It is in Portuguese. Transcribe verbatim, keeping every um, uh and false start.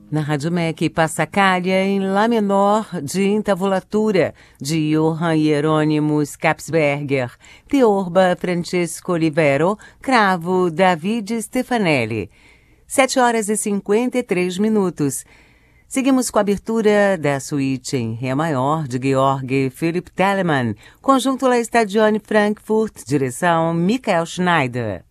Na Rádio M E C, Passacaglia em Lá menor de Intavolatura, de Johann Hieronymus Kapsberger, Teorba Francesco Olivero, Cravo David Stefanelli. sete horas e cinquenta e três minutos. Seguimos com a abertura da suíte em Ré maior de Georg Philipp Telemann, conjunto La Stagione Frankfurt, direção Michael Schneider.